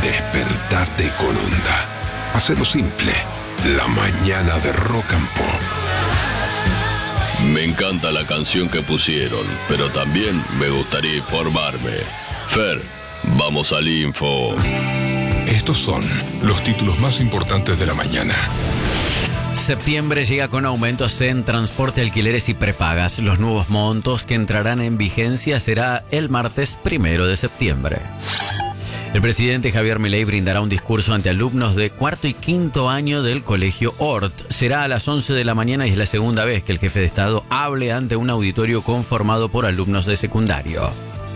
Despertate con Onda. Hacelo simple. La mañana de Rock and Pop. Me encanta la canción que pusieron, pero también me gustaría informarme. Fer, vamos al info. Estos son los títulos más importantes de la mañana. Septiembre llega con aumentos en transporte, alquileres y prepagas. Los nuevos montos que entrarán en vigencia será el martes 1 de septiembre. El presidente Javier Milei brindará un discurso ante alumnos de cuarto y quinto año del colegio Ort. Será a las 11 de la mañana y es la segunda vez que el jefe de Estado hable ante un auditorio conformado por alumnos de secundario.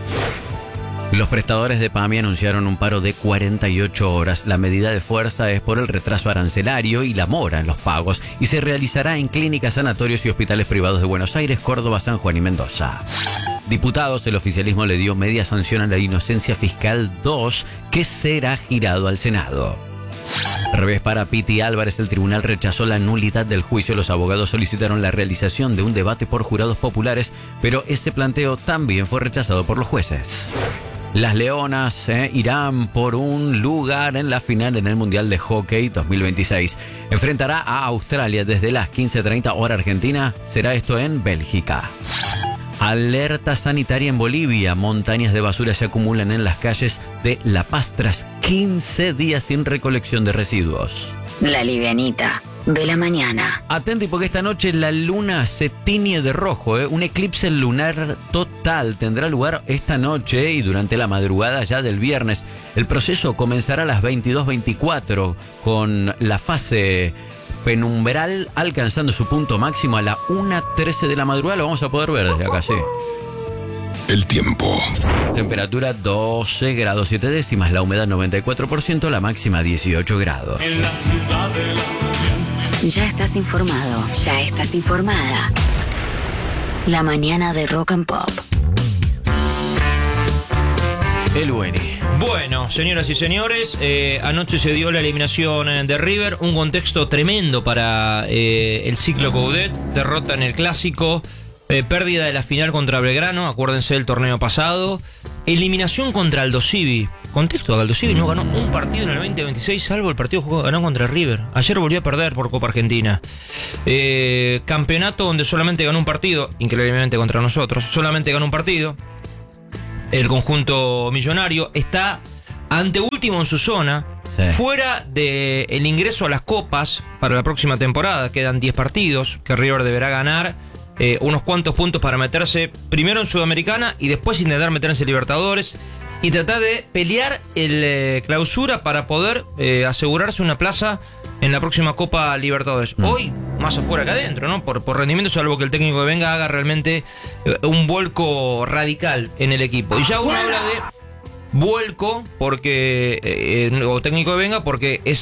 Los prestadores de PAMI anunciaron un paro de 48 horas. La medida de fuerza es por el retraso arancelario y la mora en los pagos y se realizará en clínicas, sanatorios y hospitales privados de Buenos Aires, Córdoba, San Juan y Mendoza. Diputados, el oficialismo le dio media sanción a la inocencia fiscal 2 que será girado al Senado. Revés para Piti Álvarez, el tribunal rechazó la nulidad del juicio. Los abogados solicitaron la realización de un debate por jurados populares, pero este planteo también fue rechazado por los jueces. Las Leonas irán por un lugar en la final en el Mundial de Hockey 2026. Enfrentará a Australia desde las 15:30 hora argentina. Será esto en Bélgica. Alerta sanitaria en Bolivia. Montañas de basura se acumulan en las calles de La Paz tras 15 días sin recolección de residuos. La livianita de la mañana. Atenti porque esta noche la luna se tiñe de rojo. Un eclipse lunar total tendrá lugar esta noche y durante la madrugada ya del viernes. El proceso comenzará a las 22:24 con la fase penumbral alcanzando su punto máximo a la 1:13 de la madrugada. Lo vamos a poder ver desde acá, sí. El tiempo. Temperatura 12 grados 7 décimas, la humedad 94%, la máxima 18 grados. En la ciudad de la... Ya estás informado, ya estás informada. La mañana de Rock and Pop. El Weni. Bueno, señoras y señores, anoche se dio la eliminación de River, un contexto tremendo para el ciclo Coudet, derrota en el Clásico, pérdida de la final contra Belgrano, acuérdense del torneo pasado, eliminación contra Aldo Civi. Contexto, Aldo Civi no ganó un partido en el 2026, salvo el partido que ganó contra River. Ayer volvió a perder por Copa Argentina. Campeonato donde solamente ganó un partido, increíblemente contra nosotros, solamente ganó un partido. El conjunto millonario está anteúltimo en su zona, sí, fuera del ingreso a las copas para la próxima temporada. Quedan 10 partidos que River deberá ganar, unos cuantos puntos para meterse primero en Sudamericana y después intentar meterse en Libertadores y tratar de pelear el clausura para poder asegurarse una plaza en la próxima Copa Libertadores. Hoy, más afuera que adentro, ¿no? Por rendimiento, salvo que el técnico que venga haga realmente un vuelco radical en el equipo. Y ya uno habla de vuelco porque o técnico que venga porque es